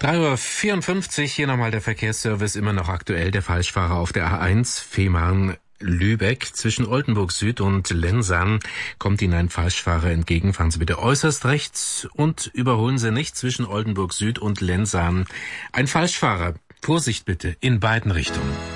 3:54 Uhr, hier nochmal der Verkehrsservice, immer noch aktuell. Der Falschfahrer auf der A1 Fehmarn-Lübeck. Zwischen Oldenburg Süd und Lensahn kommt Ihnen ein Falschfahrer entgegen. Fahren Sie bitte äußerst rechts und überholen Sie nicht zwischen Oldenburg Süd und Lensahn. Ein Falschfahrer. Vorsicht bitte in beiden Richtungen.